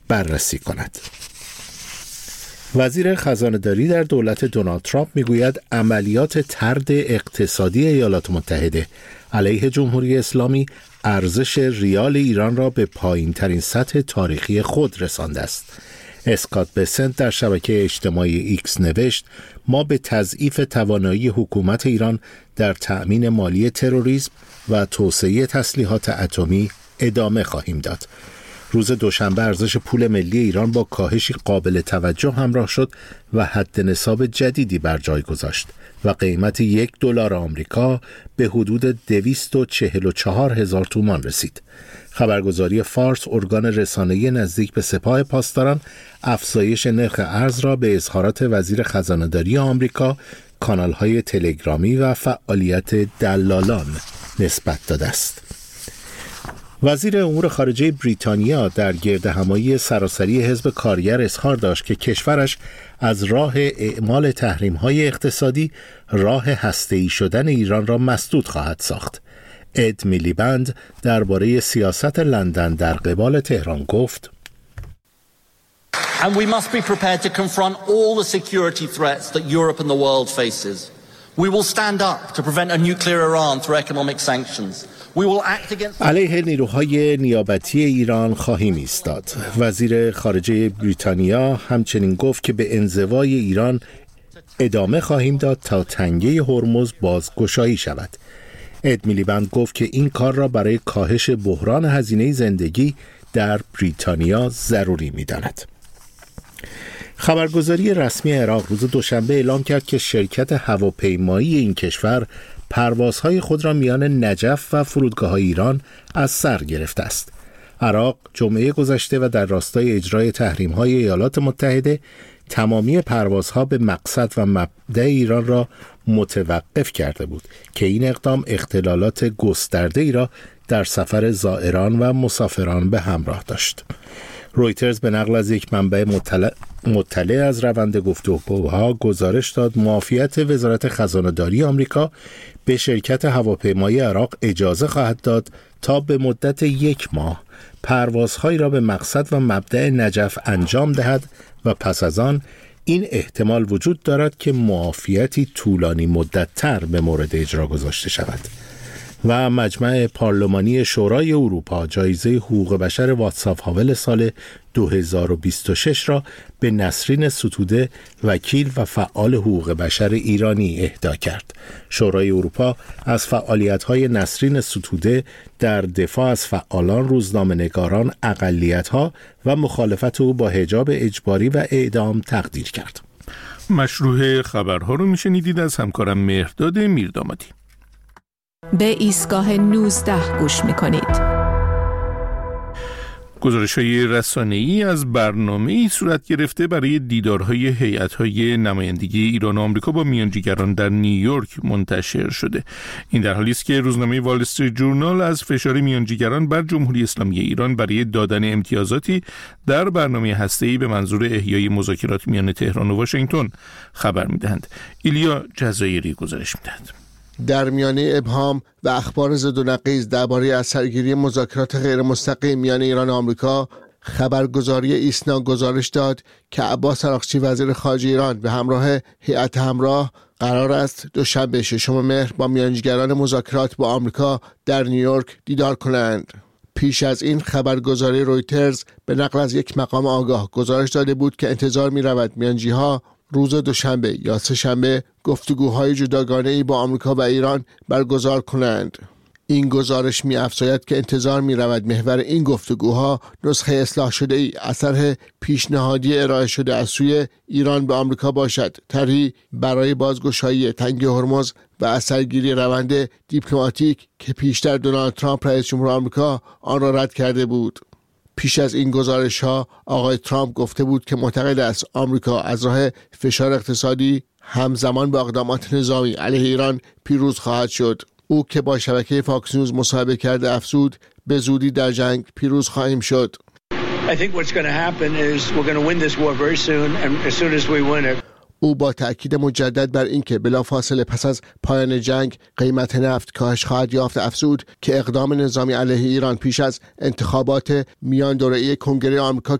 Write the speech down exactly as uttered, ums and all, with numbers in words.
بررسی کند. وزیر خزانه‌داری در دولت دونالد ترامپ میگوید عملیات طرد اقتصادی ایالات متحده علیه جمهوری اسلامی ارزش ریال ایران را به پایین‌ترین سطح تاریخی خود رسانده است. اسکات بسنت در شبکه اجتماعی ایکس نوشت: ما به تضعیف توانایی حکومت ایران در تأمین مالی تروریسم و توسعه تسلیحات اتمی ادامه خواهیم داد. روز دوشنبه ارزش پول ملی ایران با کاهشی قابل توجه همراه شد و حد نصاب جدیدی بر جای گذاشت و قیمت یک دلار آمریکا به حدود دویست و چهل و چهار هزار تومان رسید. خبرگزاری فارس، ارگان رسانه‌ای نزدیک به سپاه پاسداران، افزایش نرخ ارز را به اظهارات وزیر خزانه‌داری آمریکا، کانال‌های تلگرامی و فعالیت دلالان نسبت داده است. وزیر امور خارجه بریتانیا در گردهمایی سراسری حزب کارگر اظهار داشت که کشورش از راه اعمال تحریم‌های اقتصادی راه هسته‌ای شدن ایران را مسدود خواهد ساخت. اد میلیبند درباره سیاست لندن در قبال تهران گفت: And we must be prepared to confront all the security threats that Europe and the world faces. We will stand up to prevent a nuclear Iran through economic sanctions. علیه نیروهای نیابتی ایران خواهیم ایستاد. وزیر خارجه بریتانیا همچنین گفت که به انزوای ایران ادامه خواهیم داد تا تنگه هرمز بازگشایی شود. اد میلیبند گفت که این کار را برای کاهش بحران هزینه زندگی در بریتانیا ضروری می‌داند. خبرگزاری رسمی عراق روز دوشنبه اعلام کرد که شرکت هواپیمایی این کشور پروازهای خود را میان نجف و فرودگاه‌های ایران از سر گرفته است. عراق جمعه گذشته و در راستای اجرای تحریم‌های ایالات متحده تمامی پروازها به مقصد و مبدأ ایران را متوقف کرده بود که این اقدام اختلالات گسترده‌ای را در سفر زائران و مسافران به همراه داشت. رویترز به نقل از یک منبع مطلع, مطلع از روند گفتگوها گزارش داد معافیت وزارت خزانه‌داری آمریکا به شرکت هواپیمایی عراق اجازه خواهد داد تا به مدت یک ماه پروازهایی را به مقصد و مبدأ نجف انجام دهد و پس از آن این احتمال وجود دارد که معافیتی طولانی مدت‌تر به مورد اجرا گذاشته شود. و مجمع پارلمانی شورای اروپا جایزه حقوق بشر واتساو هاول سال دو هزار و بیست و شش را به نسرین ستوده وکیل و فعال حقوق بشر ایرانی اهدا کرد. شورای اروپا از فعالیت‌های نسرین ستوده در دفاع از فعالان، روزنامه‌نگاران، اقلیت‌ها و مخالفت او با حجاب اجباری و اعدام تقدیر کرد. مشروع خبرها رو میشنیدید از همکارم مهرداد میردامادی. به ایستگاه نوزده گوش میکنید. گزارش‌های رسانه‌ای از برنامه‌ای صورت گرفته برای دیدارهای هیئت‌های نمایندگی ایران و آمریکا با میانجیگران در نیویورک منتشر شده. این در حالی است که روزنامه وال استریت جورنال از فشار میانجیگران بر جمهوری اسلامی ایران برای دادن امتیازاتی در برنامه هسته‌ای به منظور احیای مذاکرات میان تهران و واشنگتن خبر می‌دهند. ایلیا جزایری گزارش می‌دهد. در میانه ابهام و اخبار زد و نقیض درباره اثرگیری مذاکرات غیر مستقیم میان ایران و آمریکا، خبرگزاری ایسنا گزارش داد که عباس عراقچی وزیر خارجه ایران به همراه هیئت همراه قرار است دوشنبه ششم مهر با میانجیگران مذاکرات با آمریکا در نیویورک دیدار کنند. پیش از این خبرگزاری رویترز به نقل از یک مقام آگاه گزارش داده بود که انتظار می رود میانجی‌ها روز دوشنبه یا سه‌شنبه گفتگوهای جداگانه‌ای با آمریکا و ایران برگزار کنند. این گزارش می‌افزاید که انتظار می‌رود محور این گفتگوها نسخه اصلاح شده ای اثر پیشنهادی ارائه شده از سوی ایران به آمریکا باشد، طرحی برای بازگشایی تنگه هرمز و اثرگیری روند دیپلماتیک که پیشتر دونالد ترامپ رئیس جمهور آمریکا آن را رد کرده بود. پیش از این گزارش ها آقای ترامپ گفته بود که معتقد است آمریکا از راه فشار اقتصادی همزمان با اقدامات نظامی علیه ایران پیروز خواهد شد. او که با شبکه فاکس نیوز مصاحبه کرده افزود به زودی در جنگ پیروز خواهیم شد. I think what's going to happen is we're going to win this war very soon and as soon as we win it. او با تأکید مجدد بر اینکه بلافاصله پس از پایان جنگ قیمت نفت کاهش خواهد یافت افزود که اقدام نظامی علیه ایران پیش از انتخابات میان دوره‌ای کنگره آمریکا